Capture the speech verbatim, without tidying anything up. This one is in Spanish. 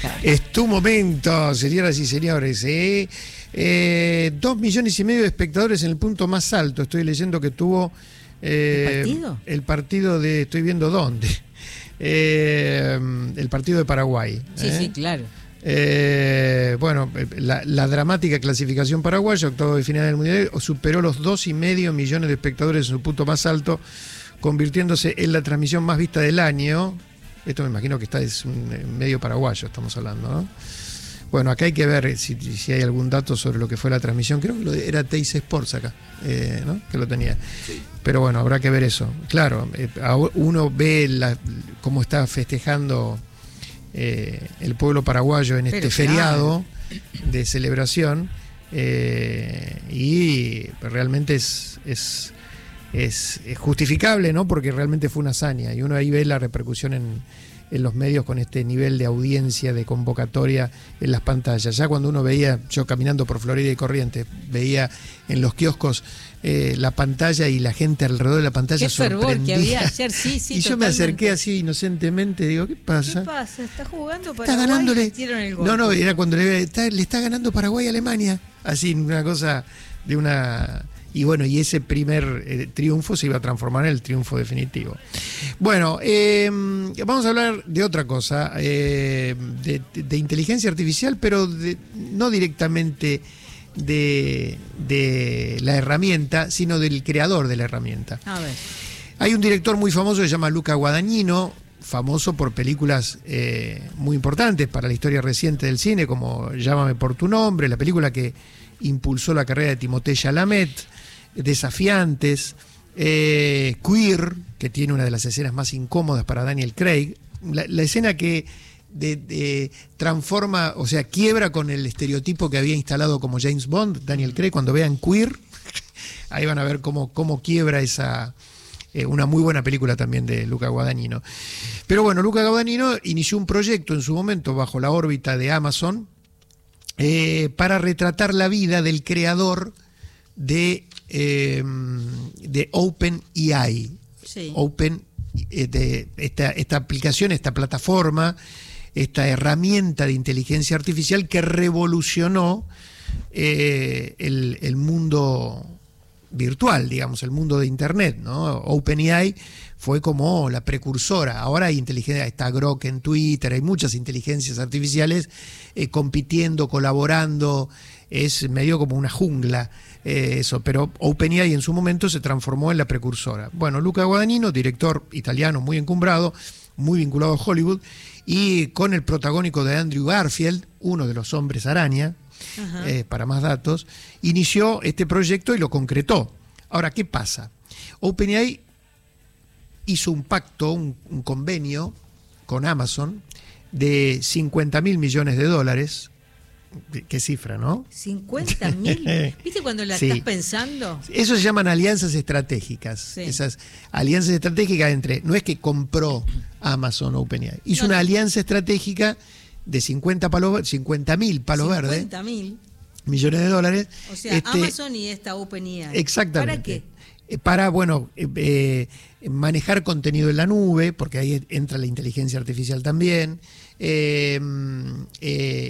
Claro. Es tu momento, señoras y señores. ¿eh? Eh, dos millones y medio de espectadores en el punto más alto. Estoy leyendo que tuvo eh, ¿El partido? El partido de, estoy viendo dónde, eh, el partido de Paraguay. Sí, ¿eh? sí, claro. Eh, bueno, la, la dramática clasificación paraguaya, octavo de final del Mundial, superó los dos y medio millones de espectadores en su punto más alto, convirtiéndose en la transmisión más vista del año. Esto me imagino que está es un medio paraguayo, estamos hablando, ¿no? Bueno, acá hay que ver si, si hay algún dato sobre lo que fue la transmisión. Creo que lo de, era Teis Sports acá, eh, ¿no? Que lo tenía. Sí. Pero bueno, habrá que ver eso. Claro, eh, uno ve la, cómo está festejando eh, el pueblo paraguayo en este Pero, feriado claro. de celebración eh, y realmente es, es, es, es justificable, ¿no? Porque realmente fue una hazaña y uno ahí ve la repercusión en... en los medios con este nivel de audiencia, de convocatoria en las pantallas. Ya cuando uno veía, yo caminando por Florida y Corrientes, veía en los kioscos eh, la pantalla y la gente alrededor de la pantalla sorprendida. Qué fervor que había ayer, sí, sí, y totalmente. Yo me acerqué así inocentemente, digo, ¿qué pasa? ¿Qué pasa? ¿Está jugando Paraguay? Está ganándole. El gol. No, no, era cuando le, está, le está ganando Paraguay a Alemania. Así, una cosa de una... Y bueno, y ese primer eh, triunfo se iba a transformar en el triunfo definitivo. Bueno, eh, vamos a hablar de otra cosa, eh, de, de inteligencia artificial, pero de, no directamente de, de la herramienta, sino del creador de la herramienta. A ver. Hay un director muy famoso que se llama Luca Guadagnino, famoso por películas eh, muy importantes para la historia reciente del cine, como Llámame por tu nombre, la película que impulsó la carrera de Timothée Chalamet, Desafiantes, eh, Queer, que tiene una de las escenas más incómodas para Daniel Craig, la, la escena que de, de, transforma, o sea, quiebra con el estereotipo que había instalado como James Bond, Daniel Craig. Cuando vean Queer, ahí van a ver cómo, cómo quiebra esa, eh, una muy buena película también de Luca Guadagnino. Pero bueno, Luca Guadagnino inició un proyecto en su momento bajo la órbita de Amazon eh, para retratar la vida del creador de Eh, de OpenAI. Sí. Open, eh, de esta, esta aplicación, esta plataforma, esta herramienta de inteligencia artificial que revolucionó eh, el, el mundo virtual, digamos, el mundo de Internet, ¿no? OpenAI fue como la precursora. Ahora hay inteligencia, está Grok en Twitter, hay muchas inteligencias artificiales eh, compitiendo, colaborando, es medio como una jungla. Eh, eso, pero OpenAI en su momento se transformó en la precursora. Bueno, Luca Guadagnino, director italiano muy encumbrado, muy vinculado a Hollywood, y con el protagónico de Andrew Garfield, uno de los hombres araña, eh, para más datos, inició este proyecto y lo concretó. Ahora, ¿qué pasa? OpenAI hizo un pacto, un, un convenio con Amazon de cincuenta mil millones de dólares. ¿Qué cifra, no? cincuenta mil. ¿Viste cuando la sí. estás pensando? Eso se llaman alianzas estratégicas. Sí. Esas alianzas estratégicas entre... No es que compró Amazon OpenAI. Hizo no, una no. alianza estratégica de cincuenta mil palos verdes. cincuenta mil millones de dólares. O sea, este, Amazon y esta OpenAI. Exactamente. ¿Para qué? Para, bueno, eh, eh, manejar contenido en la nube, porque ahí entra la inteligencia artificial también. Eh, eh,